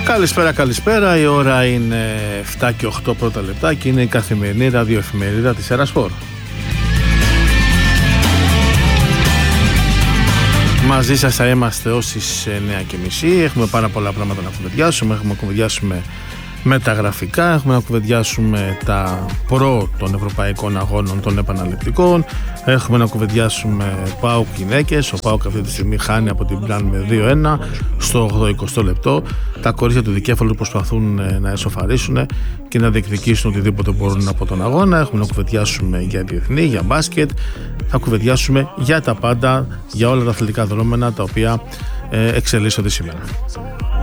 Καλησπέρα. Η ώρα είναι 7 και 8 πρώτα λεπτά και είναι η καθημερινή ραδιοεφημερίδα της Ερασπορ. Μαζί σας θα είμαστε ως τις 9:30. Έχουμε πάρα πολλά πράγματα να κουβεντιάσουμε. Έχουμε να κουβεντιάσουμε με τα γραφικά, έχουμε να κουβεντιάσουμε τα προ των ευρωπαϊκών αγώνων των επαναληπτικών, έχουμε να κουβεντιάσουμε ΠΑΟΚ γυναίκες. Ο ΠΑΟΚ αυτή τη στιγμή χάνει από την Πλάν με 2-1 στο 80 λεπτό. Τα κορίτσια του Δικέφαλου προσπαθούν να εσωφαρίσουν και να διεκδικήσουν οτιδήποτε μπορούν από τον αγώνα. Έχουμε να κουβεντιάσουμε για διεθνή, για μπάσκετ, θα κουβεντιάσουμε για τα πάντα, για όλα τα αθλητικά δρόμενα τα οποία εξελίσσονται σήμερα.